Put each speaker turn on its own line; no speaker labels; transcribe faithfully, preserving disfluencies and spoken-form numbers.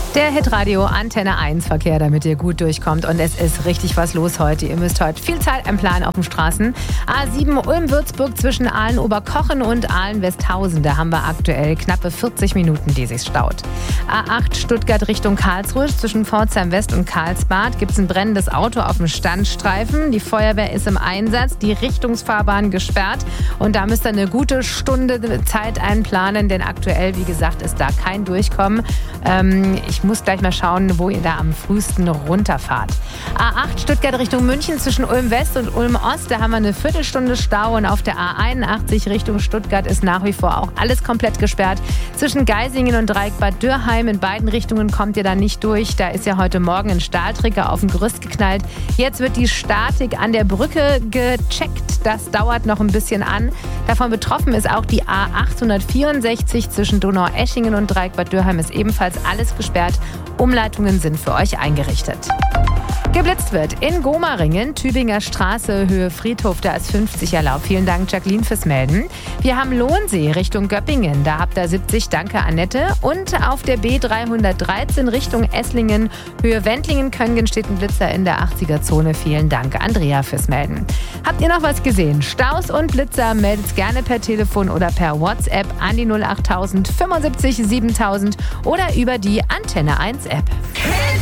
Der Hitradio Antenne eins Verkehr, damit ihr gut durchkommt. Und es ist richtig was los heute. Ihr müsst heute viel Zeit einplanen auf den Straßen. A sieben Ulm-Würzburg zwischen Aalen-Oberkochen und Aalen-Westhausen. Da haben wir aktuell knappe vierzig Minuten, die sich staut. A acht Stuttgart Richtung Karlsruhe zwischen Pforzheim West und Karlsbad gibt es ein brennendes Auto auf dem Standstreifen. Die Feuerwehr ist im Einsatz, die Richtungsfahrbahn gesperrt. Und da müsst ihr eine gute Stunde Zeit einplanen, denn aktuell, wie gesagt, ist da kein Durchkommen. Ähm, ich muss gleich mal schauen, wo ihr da am frühesten runterfahrt. A acht Stuttgart Richtung München zwischen Ulm West und Ulm Ost, da haben wir eine Viertelstunde Stau und auf der A einundachtzig Richtung Stuttgart ist nach wie vor auch alles komplett gesperrt. Zwischen Geisingen und Dreieck-Bad Dürrheim in beiden Richtungen kommt ihr da nicht durch. Da ist ja heute Morgen ein Stahlträger auf dem Gerüst geknallt. Jetzt wird die Statik an der Brücke gecheckt. Das dauert noch ein bisschen an. Davon betroffen ist auch die A achthundertvierundsechzig zwischen Donaueschingen und Dreieck-Bad Dürrheim ist ebenfalls alles gesperrt. Umleitungen sind für euch eingerichtet. Geblitzt wird in Gomaringen, Tübinger Straße, Höhe Friedhof, da ist fünfzig erlaubt. Vielen Dank, Jacqueline, fürs Melden. Wir haben Lohnsee Richtung Göppingen, da habt ihr siebzig, danke Annette. Und auf der B dreihundertdreizehn Richtung Esslingen, Höhe Wendlingen-Köngen steht ein Blitzer in der achtziger-Zone. Vielen Dank, Andrea, fürs Melden. Habt ihr noch was gesehen? Staus und Blitzer, meldet's gerne per Telefon oder per WhatsApp an die null achttausend fünfundsiebzig siebentausend oder über die Antenne eins App.